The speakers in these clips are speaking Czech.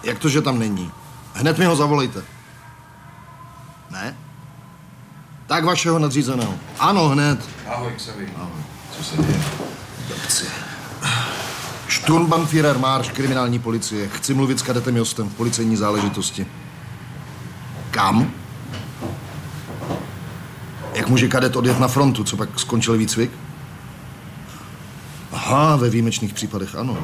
Jak to, že tam není? Hned mi ho zavolejte. Ne? Tak vašeho nadřízeného. Ano, hned. Ahoj, Xavi. Ahoj. Co se děje? Dobře. Sturmbannführer Marš, kriminální policie. Chci mluvit s kadetem Jostem v policejní záležitosti. Kam? Jak může kadet odjet na frontu, co pak skončil výcvik? Aha, ve výjimečných případech ano.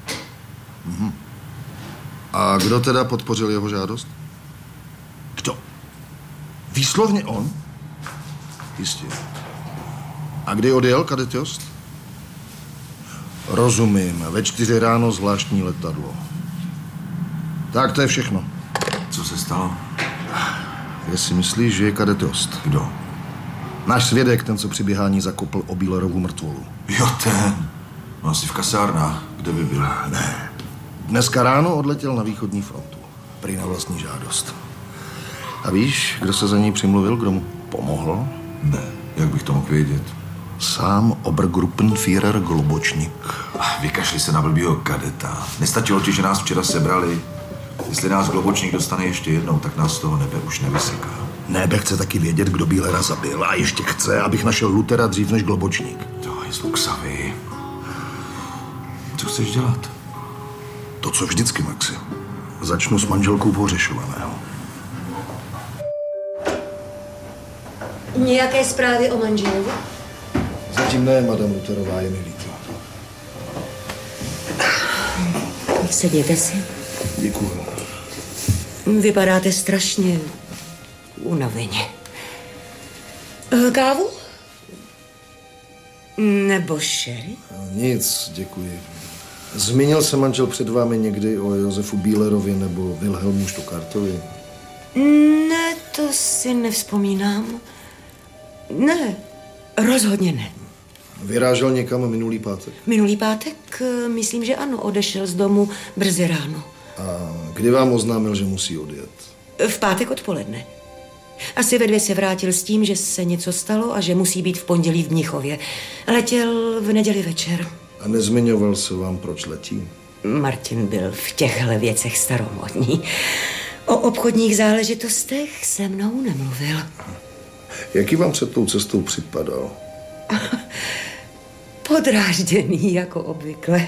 A kdo teda podpořil jeho žádost? Kdo? Výslovně on? Jistě. A kdy odjel kadet Jost? Rozumím. Ve 4 ráno zvláštní letadlo. Tak to je všechno. Co se stalo? Jestli myslíš, že je kadet Jost? Kdo? Náš svědek, ten, co při běhání zakopl Obílerovu mrtvolu. Jo, ten. No asi v kasárnách. Kde by byl? Ne. Dneska ráno odletěl na východní frontu. Prý na vlastní žádost. A víš, kdo se za něj přimluvil, kdo mu pomohl? Ne. Jak bych to mohl vědět? Sám Obergruppenführer Globočník. Vykašli se na blbýho kadeta. Nestačilo ti, že nás včera sebrali? Jestli nás Globočník dostane ještě jednou, tak nás z toho nebe už nevyseká. Nebe chce taky vědět, kdo Bílera zabil. A ještě chce, abych našel Luthera dřív než Globočník. To je Xavi. Co chceš dělat? To, co vždycky, Maxi. Začnu s manželkou pohřešovaného. Nějaké zprávy o manželovi? Zatím ne, madam Lutherová, je mi líto. Sedněte si. Děkuju. Vypadáte strašně unaveně. Kávu? Nebo sherry? Nic, děkuji. Zmínil se manžel před vámi někdy o Josefu Bílerovi nebo Wilhelmu Stuckartovi? Ne, to si nevzpomínám. Ne, rozhodně ne. Vyrážel někam minulý pátek? Minulý pátek, myslím, že ano, odešel z domu brzy ráno. A kdy vám oznámil, že musí odjet? V pátek odpoledne. Asi ve 2 se vrátil s tím, že se něco stalo a že musí být v pondělí v Mnichově. Letěl v neděli večer. A nezmiňoval se vám, proč letí? Martin byl v těchto věcech staromódní. O obchodních záležitostech se mnou nemluvil. Jaký vám před tou cestou připadal? Podrážděný, jako obvykle.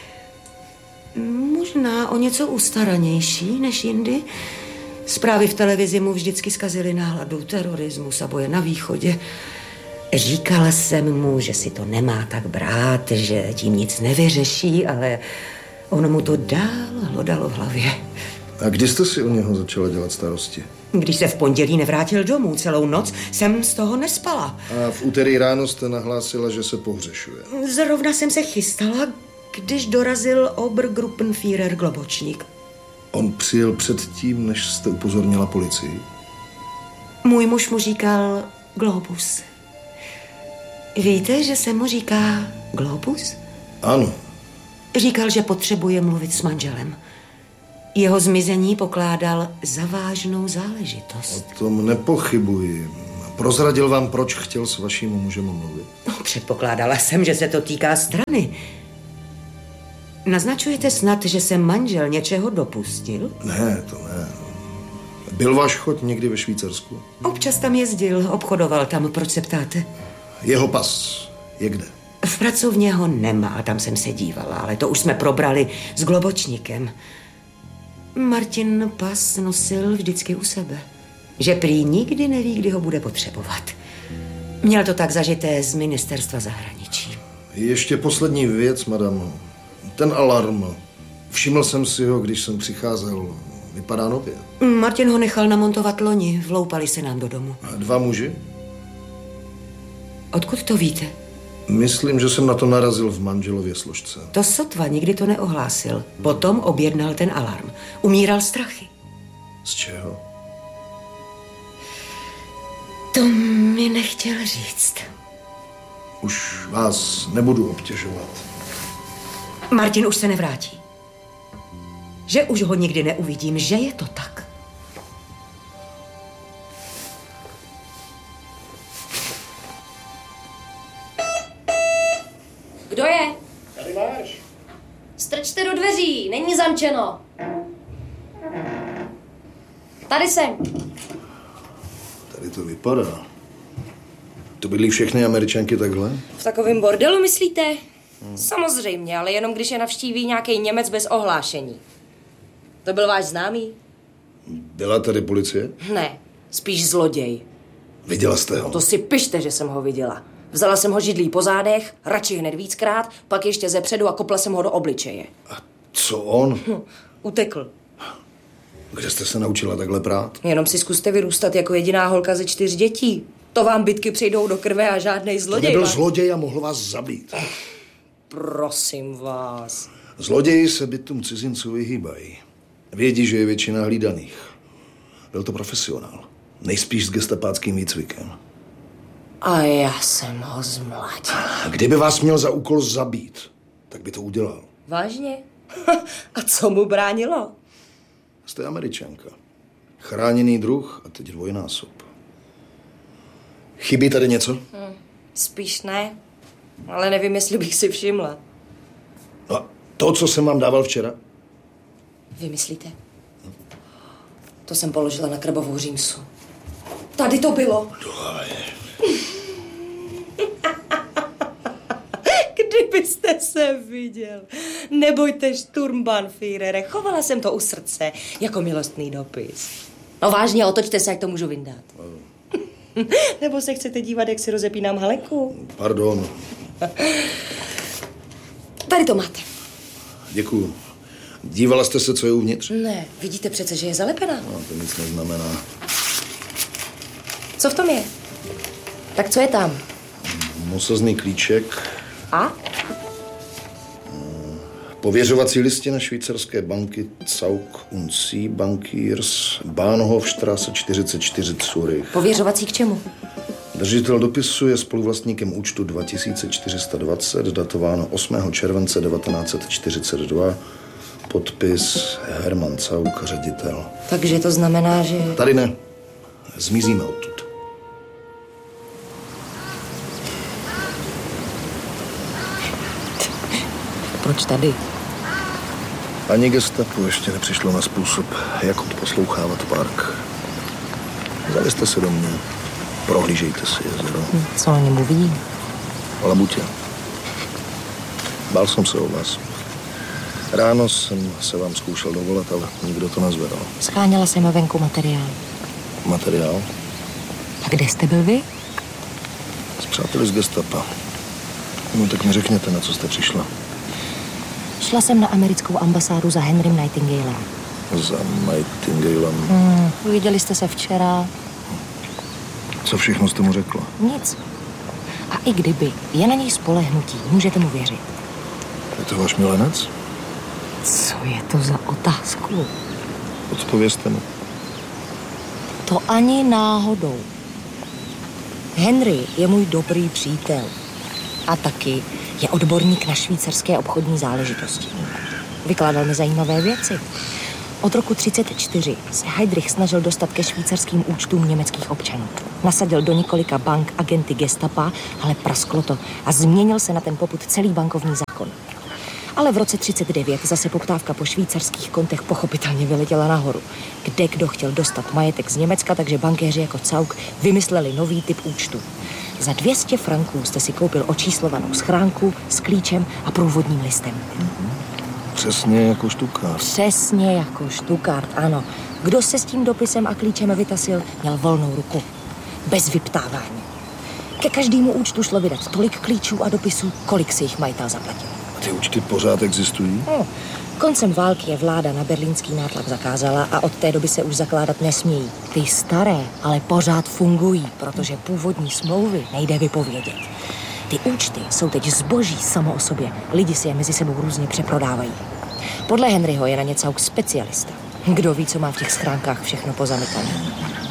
Možná o něco ustaranější než jindy. Zprávy v televizi mu vždycky zkazily náladu, terorismus a boje na východě. Říkala jsem mu, že si to nemá tak brát, že tím nic nevyřeší, ale ono mu to dál hlodalo v hlavě. A kdy jste si o něho začala dělat starosti? Když se v pondělí nevrátil domů, celou noc jsem z toho nespala. A v úterý ráno jste nahlásila, že se pohřešuje. Zrovna jsem se chystala, když dorazil Obergruppenführer Globočník. On přijel předtím, než jste upozornila policii? Můj muž mu říkal Globus. Víte, že se mu říká Globus? Ano. Říkal, že potřebuje mluvit s manželem. Jeho zmizení pokládal za vážnou záležitost. O tom nepochybuji. Prozradil vám, proč chtěl s vaším mužem mluvit? Předpokládala jsem, že se to týká strany. Naznačujete snad, že se manžel něčeho dopustil? Ne, to ne. Byl váš chod někdy ve Švýcarsku? Občas tam jezdil, obchodoval tam, proč se ptáte? Jeho pas je kde? V pracovně ho nemá, tam jsem se dívala, ale to už jsme probrali s Globočníkem. Martin pas nosil vždycky u sebe. Že prý nikdy neví, kdy ho bude potřebovat. Měl to tak zažité z ministerstva zahraničí. Ještě poslední věc, madam. Ten alarm. Všiml jsem si ho, když jsem přicházel. Vypadá nově. Martin ho nechal namontovat loni. Vloupali se nám do domu. A 2 muži? Odkud to víte? Myslím, že jsem na to narazil v manželově složce. To sotva nikdy to neohlásil. Potom objednal ten alarm. Umíral strachy. Z čeho? To mi nechtěl říct. Už vás nebudu obtěžovat. Martin už se nevrátí. Že už ho nikdy neuvidím, že je to tak. Kdo je? Tady máš. Strčte do dveří, není zamčeno. Tady jsem. Tady to vypadá. To bydlí všechny Američanky takhle? V takovém bordelu, myslíte? Samozřejmě, ale jenom když je navštíví nějaký Němec bez ohlášení. To byl váš známý? Byla tady policie? Ne, spíš zloděj. Viděla jste ho? To si pište, že jsem ho viděla. Vzala jsem ho židlí po zádech, radši hned víckrát, pak ještě zepředu a kopla jsem ho do obličeje. A co on? Utekl. Kde jste se naučila takhle prát? Jenom si zkuste vyrůstat jako jediná holka ze 4 dětí. To vám bitky přejdou do krve a žádnej zloděj. To nebyl zloděj a mohl vás zabít. Prosím vás. Zloději se bytům cizinců vyhýbají. Vědí, že je většina hlídaných. Byl to profesionál. Nejspíš s gestapáckým výcvikem. A já jsem ho zmladil. Kdyby vás měl za úkol zabít, tak by to udělal. Vážně? A co mu bránilo? Jste Američanka. Chráněný druh a teď dvojnásob. Chybí tady něco? Spíš ne, ale nevím, jestli bych si všimla. No a to, co jsem vám dával včera? Vy myslíte? To jsem položila na krbovou římsu. Tady to bylo. Kdybyste se viděl. Nebojte, Sturmbannführere, chovala jsem to u srdce jako milostný dopis. No vážně, otočte se, jak to můžu vyndat. Nebo se chcete dívat, jak si rozepínám halenku? Pardon. Tady to máte. Děkuju. Dívala jste se, co je uvnitř? Ne, vidíte přece, že je zalepená. No, to nic neznamená. Co v tom je? Tak co je tam? Mosazný klíček. A? Pověřovací listina švýcarské banky Zaug und Sie Bankiers Bahnhofstrasse 44 Zurich. Pověřovací k čemu? Držitel dopisu je spoluvlastníkem účtu 2420, datováno 8. července 1942, podpis Hermann Zaug, ředitel. Takže to znamená, že... Tady ne. Zmizíme odtud. Proč tady? Ani gestapo ještě nepřišlo na způsob, jak odposlouchávat park. Vzali jste se do mě. Prohlížejte si jezero. Co o něm uvidí? Labutě. Bál jsem se o vás. Ráno jsem se vám zkoušel dovolat, ale nikdo to nezvedal. Scháněla jsem venku materiál. Materiál? A kde jste byl vy? S přáteli z gestapa. No tak mi řekněte, na co jste přišla. Šla jsem na americkou ambasádu za Henrym Nightingalem. Za Nightingalem? Viděli jste se včera. Co všechno jste mu řekla? Nic. A i kdyby, je na něj spolehnutí, můžete mu věřit. Je to váš milenec? Co je to za otázku? Odpovězte mi. To ani náhodou. Henry je můj dobrý přítel. A taky je odborník na švýcarské obchodní záležitosti. Vykládal mi zajímavé věci. Od roku 1934 se Heydrich snažil dostat ke švýcarským účtům německých občanů. Nasadil do několika bank agenty gestapa, ale prasklo to a změnil se na ten popud celý bankovní zákon. Ale v roce 1939 zase poptávka po švýcarských kontech pochopitelně vyletěla nahoru. Kde kdo chtěl dostat majetek z Německa, takže bankéři jako Zaug vymysleli nový typ účtu. Za 200 franků jste si koupil očíslovanou schránku s klíčem a průvodním listem. Přesně jako Stuttgart. Přesně jako Stuttgart, ano. Kdo se s tím dopisem a klíčem vytasil, měl volnou ruku. Bez vyptávání. Ke každému účtu šlo vydat tolik klíčů a dopisů, kolik si jich majitel zaplatil. A ty účty pořád existují? Koncem války je vláda na berlínský nátlak zakázala a od té doby se už zakládat nesmějí. Ty staré ale pořád fungují, protože původní smlouvy nejde vypovědět. Ty účty jsou teď zboží samo o sobě. Lidi si je mezi sebou různě přeprodávají. Podle Henryho je na ně Zaug specialista. Kdo ví, co má v těch schránkách všechno pozamykané.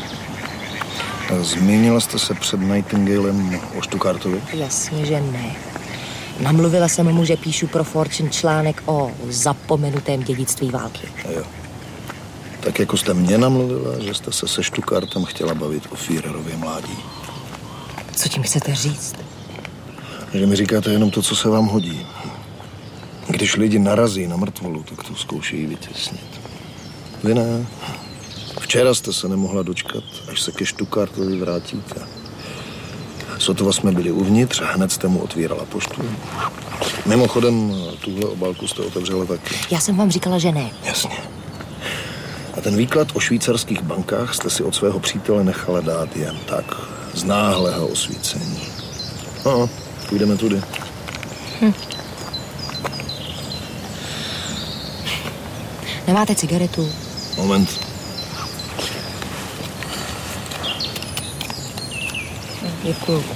Zmínila jste se před Nightingalem o Stuttgartovi? Jasně, že ne. Namluvila jsem mu, že píšu pro Fortune článek o zapomenutém dědictví války. A jo. Tak jako jste mě namluvila, že jste se Stuttgartem chtěla bavit o Führerově mládí. Co tím chcete říct? Že mi říkáte jenom to, co se vám hodí. Když lidi narazí na mrtvolu, tak to zkoušejí vytěsnit. Vy ne. Včera jste se nemohla dočkat, až se ke Stuckartovi vrátíte. Sotva jsme byli uvnitř a hned jste mu otvírala poštu. Mimochodem, tuhle obálku jste otevřela taky. Já jsem vám říkala, že ne. Jasně. A ten výklad o švýcarských bankách jste si od svého přítele nechala dát jen tak, z náhlého osvícení. No, půjdeme tudy. Nemáte cigaretu? Moment. Děkuju.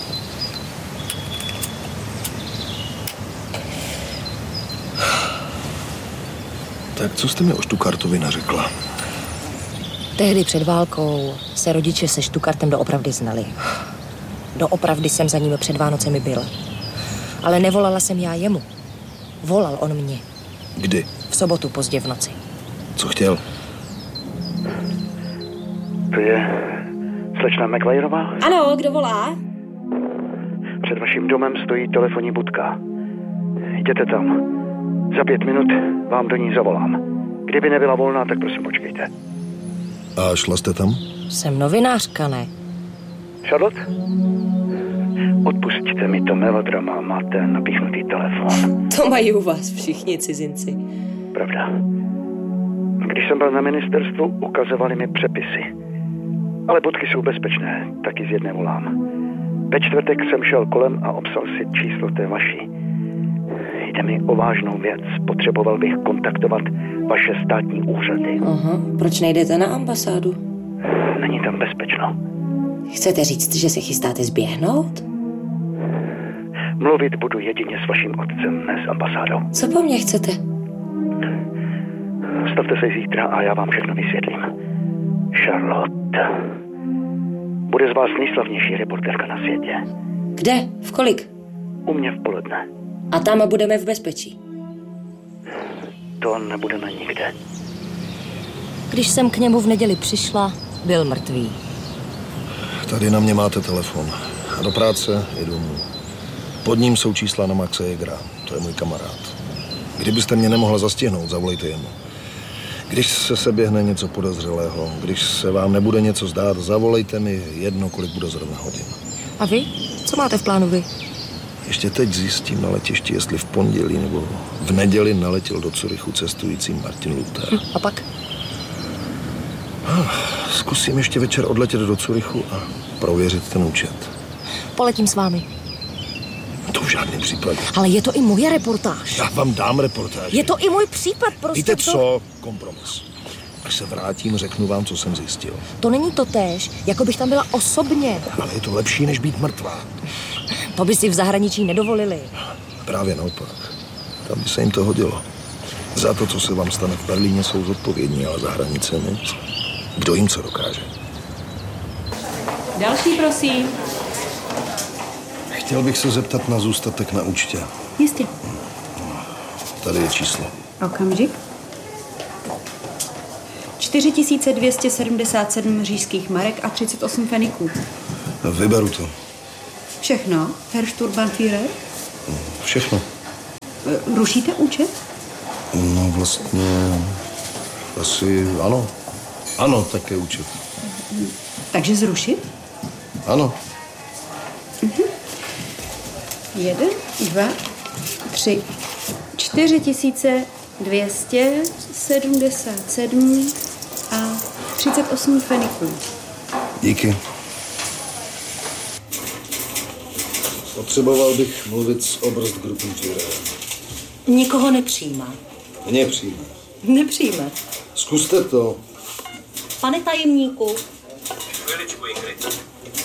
Tak co jste mi o Stuckartovi neřekla? Tehdy před válkou se rodiče se Stuckartem doopravdy znali. Doopravdy jsem za ním před Vánocemi byl. Ale nevolala jsem já jemu. Volal on mě. Kdy? V sobotu pozdě v noci. Co chtěl? To je slečna McLearová? Ano, kdo volá? Před vaším domem stojí telefonní budka. Jděte tam. Za 5 minut vám do ní zavolám. Kdyby nebyla volná, tak prosím počkejte. A šla jste tam? Jsem novinářka, ne? Charlotte? Odpustíte mi to melodrama, máte napíchnutý telefon. To mají u vás všichni cizinci. Pravda. Když jsem byl na ministerstvu, ukazovali mi přepisy. Ale budky jsou bezpečné, taky z jedné volám. Ve čtvrtek jsem šel kolem a obsal si číslo té vaší. Jde mi o vážnou věc. Potřeboval bych kontaktovat vaše státní úřady. Aha, proč nejdete na ambasádu? Není tam bezpečno. Chcete říct, že se chystáte zběhnout? Mluvit budu jedině s vaším otcem, ne s ambasádou. Co po mně chcete? Stavte se zítra a já vám všechno vysvětlím. Charlotte. Bude z vás nejslavnější reportérka na světě. Kde? V kolik? U mě v poledne. A tam budeme v bezpečí. To nebudeme nikde. Když jsem k němu v neděli přišla, byl mrtvý. Tady na mě máte telefon. A do práce i domů. Pod ním jsou čísla na Maxe Jägera. To je můj kamarád. Kdybyste mě nemohla zastihnout, zavolejte jemu. Když se běhne něco podezřelého, když se vám nebude něco zdát, zavolejte mi jedno, kolik bude zrovna hodin. A vy? Co máte v plánu vy? Ještě teď zjistím na letišti, jestli v pondělí nebo v neděli naletěl do Curychu cestující Martin Luther. A pak? Zkusím ještě večer odletět do Curychu a prověřit ten účet. Poletím s vámi. To v žádném případě. Ale je to i moje reportáž. Já vám dám reportáž. Je to i můj případ, prostě. Víte co? Kompromis. Až se vrátím, řeknu vám, co jsem zjistil. To není totéž, jako bych tam byla osobně. Ale je to lepší, než být mrtvá. To by si v zahraničí nedovolili. Právě naopak. Tam by se jim to hodilo. Za to, co se vám stane v Berlíně, jsou zodpovědní, ale za hranicemi, kdo jim co dokáže. Další, prosím. Chtěl bych se zeptat na zůstatek na účtě. Jistě. Tady je číslo. Okamžik. 4277 říšských marek a 38 feniků. Vyberu to. Všechno, Herr Sturmbannführer? Všechno. Rušíte účet? No vlastně asi ano. Ano, také účet. Takže zrušit? Ano. 1, 2, 3. 4277 a 38 feniků. Díky. Potřeboval bych mluvit s Oberstgruppenführerem. Nikoho nepřijímá. Mě přijme. Nepřijme. Zkuste to. Pane tajemníku. Chviličku, Ingrid.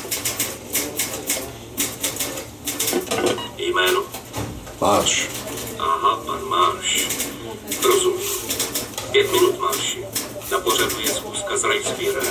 Jméno? Máš. Aha, pan Marš. Rozumím. 5 minut, Marši. Na pořadu je schůzka s Reichsführerem.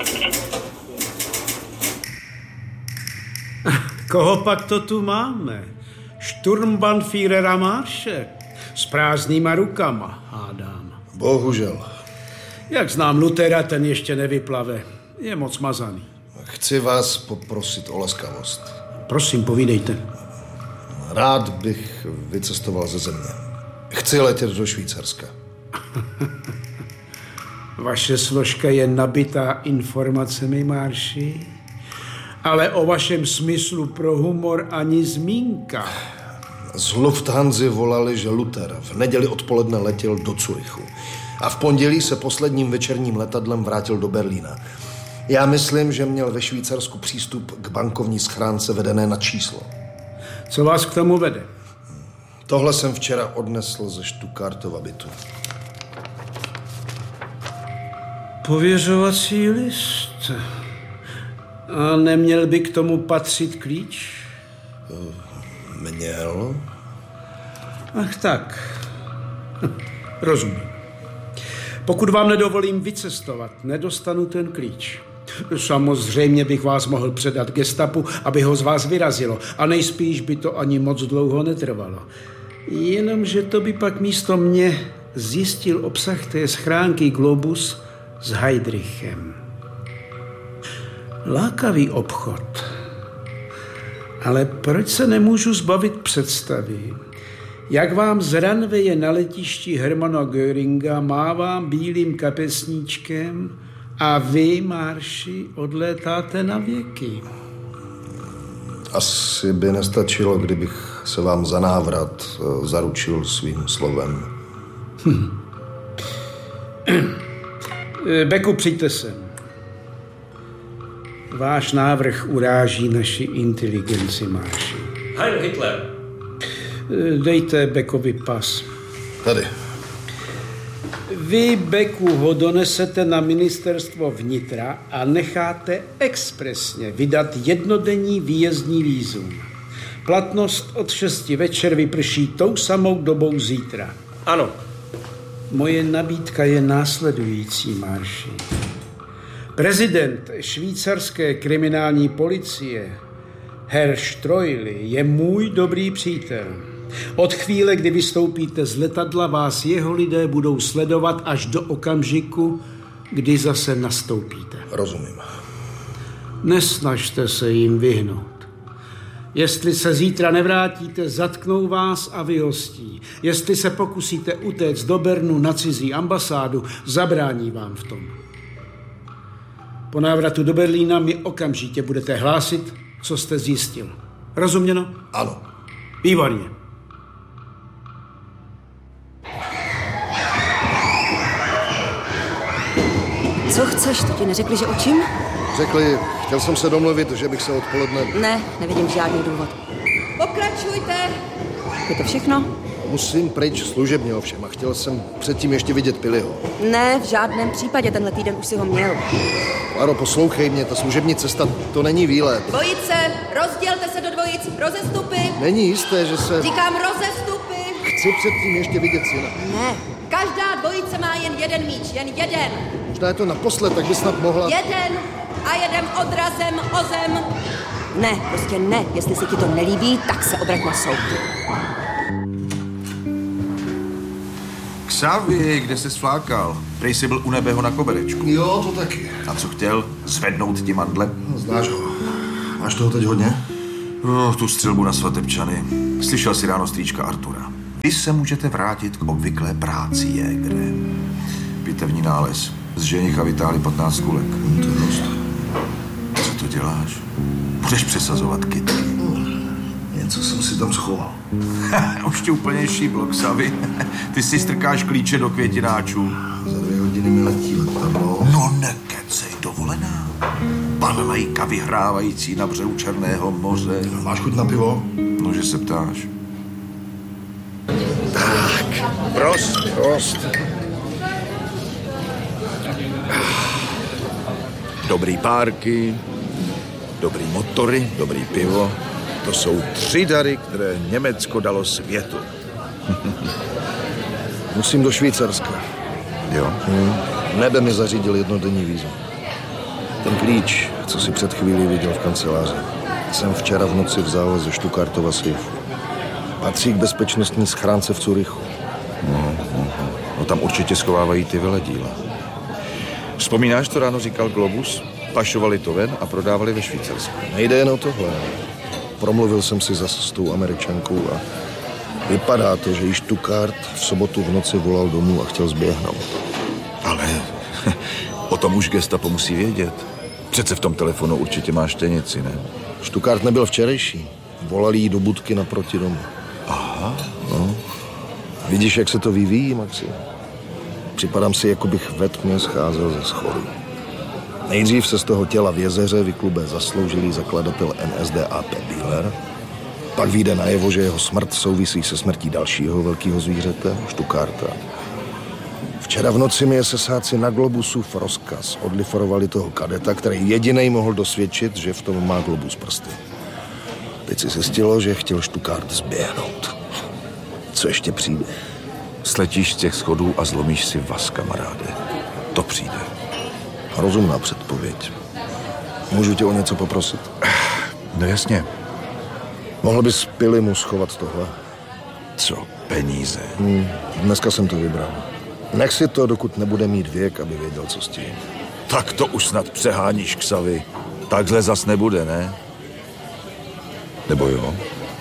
Koho pak to tu máme? Sturmbannführera Marše. S prázdnýma rukama, hádám. Bohužel. Jak znám Luthera, ten ještě nevyplave. Je moc mazaný. Chci vás poprosit o laskavost. Prosím, povídejte. Rád bych vycestoval ze země. Chci letět do Švýcarska. Vaše složka je nabitá informacemi, Marši, ale o vašem smyslu pro humor ani zmínka. Z Lufthansy volali, že Luther v neděli odpoledne letěl do Curychu a v pondělí se posledním večerním letadlem vrátil do Berlína. Já myslím, že měl ve Švýcarsku přístup k bankovní schránce vedené na číslo. Co vás k tomu vede? Tohle jsem včera odnesl ze Stuttgartova bytu. Pověřovací list. A neměl by k tomu patřit klíč? Měl? Ach tak. Rozumím. Pokud vám nedovolím vycestovat, nedostanu ten klíč. Samozřejmě bych vás mohl předat gestapu, aby ho z vás vyrazilo. A nejspíš by to ani moc dlouho netrvalo. Jenomže to by pak místo mě zjistil obsah té schránky Globus s Heydrichem. Lákavý obchod. Ale proč se nemůžu zbavit představy, jak vám z ranveje na letišti Hermana Göringa mávám bílým kapesníčkem a vy, Marši, odlétáte na věky? Asi by nestačilo, kdybych se vám za návrat zaručil svým slovem. Beku, přijďte sem. Váš návrh uráží naši inteligenci, Marši. Heil Hitler! Dejte Bekovi pas. Tady. Vy, Beku, ho donesete na ministerstvo vnitra a necháte expresně vydat jednodenní výjezdní vízum. Platnost od 6 večer vyprší tou samou dobou zítra. Ano. Moje nabídka je následující, Marši. Prezident švýcarské kriminální policie, Herr Streuly, je můj dobrý přítel. Od chvíle, kdy vystoupíte z letadla, vás jeho lidé budou sledovat až do okamžiku, kdy zase nastoupíte. Rozumím. Nesnažte se jim vyhnout. Jestli se zítra nevrátíte, zatknou vás a vyhostí. Jestli se pokusíte utéct do Bernu na cizí ambasádu, zabrání vám v tom. Po návratu do Berlína mi okamžitě budete hlásit, co jste zjistil. Rozuměno? Ano. Výborně. Co chceš? To ti neřekli, že o čím? Řekli, chtěl jsem se domluvit, že bych se odpoledne... Ne, nevidím žádný důvod. Pokračujte. Je to všechno? Musím pryč služebně ovšem a chtěl jsem předtím ještě vidět Piliho. Ne, v žádném případě, tenhle týden už si ho měl. Klaro, poslouchej mě, ta služební cesta, to není výlet. Dvojice, rozdělte se do dvojic, rozestupy. Není jisté, že se... Říkám rozestupy. Chci předtím ještě vidět syna. Ne, každá dvojice má jen jeden míč, jen jeden. Možná je to naposled, tak by snad mohla... Jeden a jedem odrazem o zem. Ne, prostě ne. Jestli se ti to nelíbí, tak se obrať na soud. Xavi, kde se sflákal? Prej jsi byl u Nebeho na koberečku. Jo, to taky. A co chtěl? Zvednout ti mandle? No, znáš ho. Máš toho teď hodně? Tu střelbu na svatebčany. Slyšel si ráno strýčka Artura. Vy se můžete vrátit k obvyklé práci, Jégre. Pitevní nález. Z ženicha vytáhli 15 kulek. To je dost. Co to děláš? Budeš přesazovat kytky. Něco jsem si tam schoval. Už ti úplně šíblo, Xavi. Ty si strkáš klíče do květináčů. Za 2 hodiny mi letí letadlo. No nekecej, dovolená. Panajka vyhrávající na břehu Černého moře. Máš chuť na pivo? No, že se ptáš. Tak, prost. Dobrý párky, dobrý motory, dobrý pivo. To jsou 3 dary, které Německo dalo světu. Musím do Švýcarska. Jo? Nebe mi zařídil jednodenní vízum. Ten klíč, co si před chvílí viděl v kanceláři, jsem včera v noci vzal ze Stuttgartova sejfu. Patří k bezpečnostní schránce v Curychu. No tam určitě schovávají ty veledíla. Vzpomínáš, co ráno říkal Globus? Pašovali to ven a prodávali ve Švýcarsku. Nejde jen o tohle. Promluvil jsem si zas s tou Američankou a vypadá to, že již Stuttgart v sobotu v noci volal domů a chtěl zběhnout. Ale tom už gestapo musí vědět. Přece v tom telefonu určitě máš štěnici, ne? Stuttgart nebyl včerejší. Volali jí do budky naproti domu. Aha. No. Vidíš, jak se to vyvíjí, Maxi? Připadám si, jako bych ve tmě scházel ze schodu. Nejdřív se z toho těla v jezeře vyklube zasloužilý zakladatel NSDAP Bieler. Pak vyjde najevo, že jeho smrt souvisí se smrtí dalšího velkého zvířete, Stuttgarta. Včera v noci mi SSáci na Globusův rozkaz odliforovali toho kadeta, který jedinej mohl dosvědčit, že v tom má Globus prsty. Teď si zjistilo, že chtěl Stuttgart zběhnout. Co ještě přijde? Sletíš z těch schodů a zlomíš si vaz, kamaráde. To přijde. Rozumná předpověď. Můžu tě o něco poprosit? No jasně. Mohl bys Pili mu schovat tohle? Co? Peníze? Dneska jsem to vybral. Nech si to, dokud nebude mít věk, aby věděl, co s tím. Tak to už snad přeháníš, Ksavy. Takhle zas nebude, ne? Nebo jo?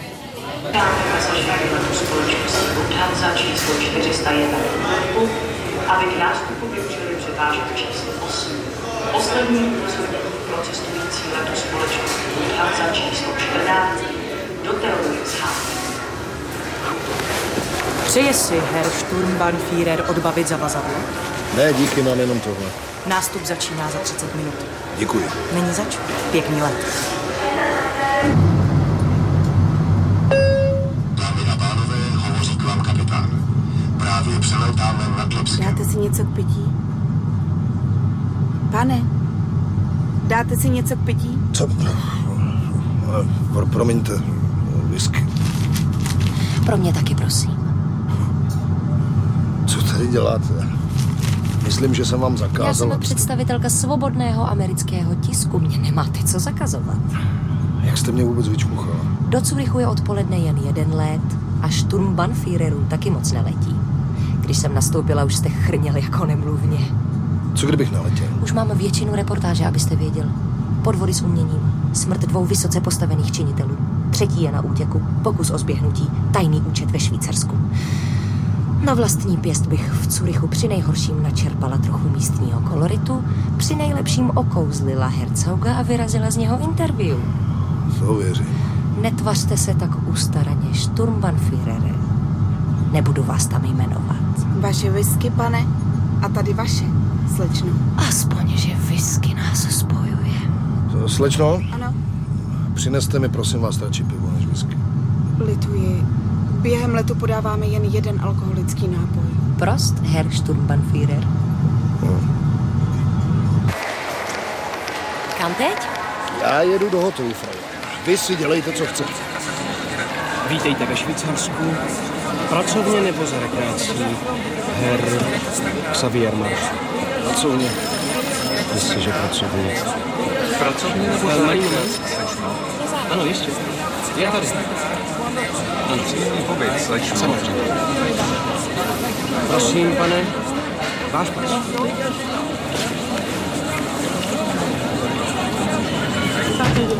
Lufthansa číslo 401 aby k nástupu využili převážek číslo 8. Poslední rozhodnutí pro cestující letu společnosti Lufthansa číslo 14 do Terorishafen. Přeje si Herr Sturmbannführer odbavit zavazadlo? Ne, díky, mám jenom tohle. Nástup začíná za 30 minut. Děkuji. Není zač. Pěkný let. Dámy a pánové, hovoří k vám kapitán. Právě přelétáme nad Lipskem. Dáte si něco k pití? Pane, dáte si něco k pití? Co? Promiňte, whisky. Pro mě taky, prosím. Co tady děláte? Myslím, že jsem vám zakázal. Já jsem představitelka svobodného amerického tisku. Mě nemáte co zakazovat. Jak jste mě vůbec vyčmuchala? Do Curychu je odpoledne jen jeden let a Sturmbannführerů taky moc neletí. Když jsem nastoupila, už jste chrněli jako nemluvně. Co kdybych neletěl? Už mám většinu reportáže, abyste věděl. Podvody s uměním, smrt 2 vysoce postavených činitelů. 3. je na útěku, pokus o zběhnutí, tajný účet ve Švýcarsku. Na vlastní pěst bych v Curychu při nejhorším načerpala trochu místního koloritu, při nejlepším okouzlila Herzauga a vyrazila z něho interview. To věřím. Netvařte se tak ustaraně, Sturmbannführere. Nebudu vás tam jmenovat. Vaše whisky, pane? A tady vaše, slečno. Aspoň, že whisky nás spojuje. Slečno? Ano. Přineste mi, prosím vás, radši pivo než whisky. Lituji. Během letu podáváme jen jeden alkoholický nápoj. Prost, Herr Sturmbannführer. Kam teď? Já jedu do hotelu, Frau. Vy si dělejte, co chcete. Vítejte ve Švýcarsku. Pracovně nebo za rekreací? Herr Xavier Marš. Pracovně. Jistě, že pracovně. Pracovně nebo za rekreací? Ano, ještě. Je tady. Ano, pobyt, slečno. Samozřejmě. Prosím, pane, váš pas.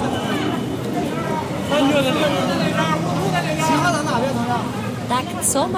Tak co